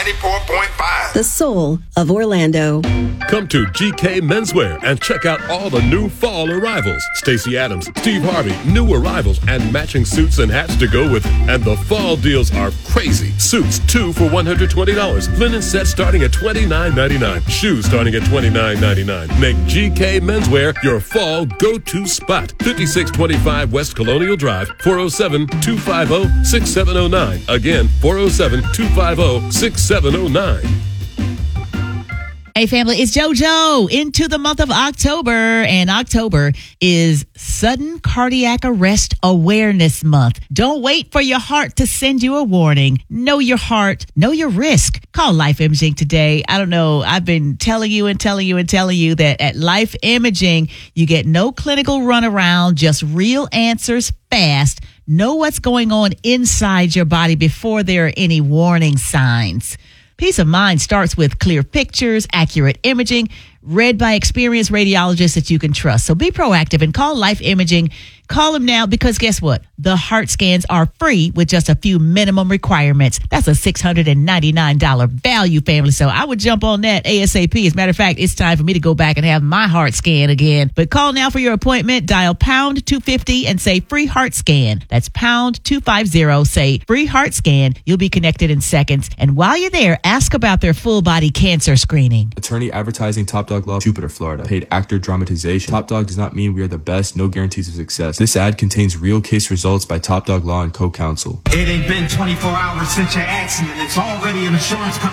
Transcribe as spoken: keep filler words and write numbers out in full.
ninety-four point five. The soul of Orlando. Come to G K Menswear and check out all the new fall arrivals. Stacey Adams, Steve Harvey, new arrivals, and matching suits and hats to go with it. And the fall deals are crazy. Suits, two for one hundred twenty dollars. Linen sets starting at twenty-nine ninety-nine. Shoes starting at twenty-nine ninety-nine. Make G K Menswear your fall go-to spot. fifty-six twenty-five West Colonial Drive, four oh seven, two five oh, six seven oh nine. Again, four oh seven, two five oh, six seven oh nine. Hey family, it's JoJo into the month of October, and October is Sudden Cardiac Arrest Awareness Month. Don't wait for your heart to send you a warning. Know your heart, know your risk. Call Life Imaging today. I don't know, I've been telling you and telling you and telling you that at Life Imaging, you get no clinical runaround, just real answers fast. Know what's going on inside your body before there are any warning signs. Peace of mind starts with clear pictures, accurate imaging, read by experienced radiologists that you can trust. So be proactive and call Life Imaging. Call them now because guess what? The heart scans are free with just a few minimum requirements. That's a six hundred ninety-nine dollars value, family. So I would jump on that ASAP. As a matter of fact, it's time for me to go back and have my heart scan again. But call now for your appointment. Dial pound two fifty and say free heart scan. That's pound two fifty, say free heart scan. You'll be connected in seconds. And while you're there, ask about their full body cancer screening. Attorney advertising Top Dog Law, Jupiter, Florida. Paid actor dramatization. Top Dog does not mean we are the best. No guarantees of success. This ad contains real case results by Top Dog Law and co-counsel. It ain't been twenty-four hours since your accident. It's already an insurance company.